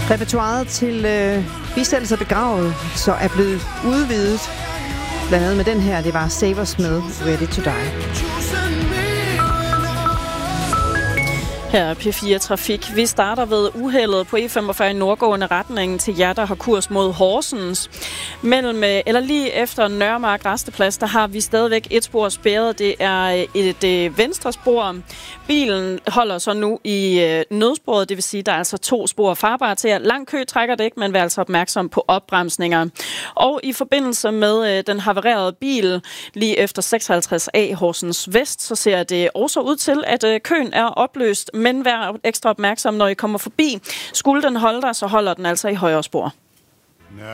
Repertoiret til bisættelse og begravet så er blevet udvidet. Blandt andet med den her, det var Save Us med Ready to Die. Her er P4 Trafik. Vi starter ved uheldet på E45 i nordgående retningen til jer, der har kurs mod Horsens. Lige efter Nørremark Rasteplads, der har vi stadigvæk et spor spærret. Det er et venstre spor. Bilen holder så nu i nødsporet, det vil sige, der er altså 2 spor farbare til jer. Lang kø trækker det ikke, men vær altså opmærksom på opbremsninger. Og i forbindelse med den havererede bil lige efter 56A Horsens Vest, så ser det også ud til, at køen er opløst. Men vær ekstra opmærksom, når I kommer forbi. Skulle den holde dig, så holder den altså i højre spor.